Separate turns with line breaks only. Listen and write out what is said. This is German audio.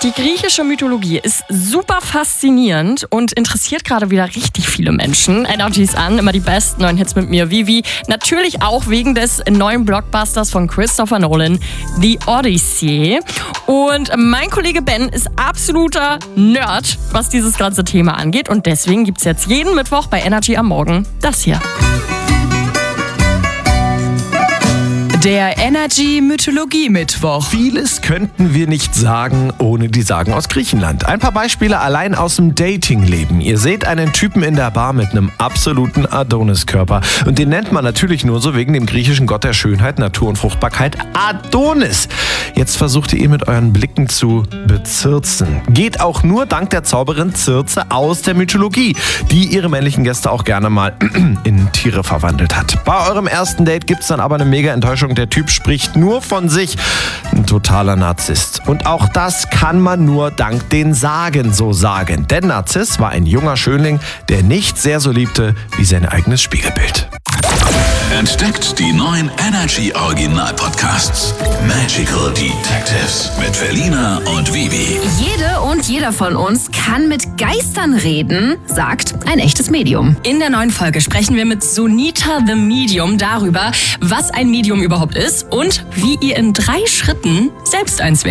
Die griechische Mythologie ist super faszinierend und interessiert gerade wieder richtig viele Menschen. Energies an, immer die besten neuen Hits mit mir, Vivi. Natürlich auch wegen des neuen Blockbusters von Christopher Nolan, The Odyssey. Und mein Kollege Ben ist absoluter Nerd, was dieses ganze Thema angeht. Und deswegen gibt es jetzt jeden Mittwoch bei Energy am Morgen das hier.
Der Energy Mythologie Mittwoch.
Vieles könnten wir nicht sagen, ohne die Sagen aus Griechenland. Ein paar Beispiele allein aus dem Datingleben. Ihr seht einen Typen in der Bar mit einem absoluten Adonis-Körper. Und den nennt man natürlich nur so wegen dem griechischen Gott der Schönheit, Natur und Fruchtbarkeit, Adonis. Jetzt versucht ihr ihn mit euren Blicken zu bezirzen. Geht auch nur dank der Zauberin Circe aus der Mythologie, die ihre männlichen Gäste auch gerne mal in Tiere verwandelt hat. Bei eurem ersten Date gibt's dann aber eine mega Enttäuschung. Der Typ spricht nur von sich. Ein totaler Narzisst. Und auch das kann man nur dank den Sagen so sagen. Denn Narziss war ein junger Schönling, der nichts sehr so liebte wie sein eigenes Spiegelbild.
Entdeckt die neuen Energy Original Podcasts. Magical Detectives mit Felina und Vivi.
Jede und jeder von uns kann mit Geistern reden, sagt ein echtes Medium.
In der neuen Folge sprechen wir mit Sunita the Medium darüber, was ein Medium überhaupt ist und wie ihr in 3 Schritten selbst eins werdet.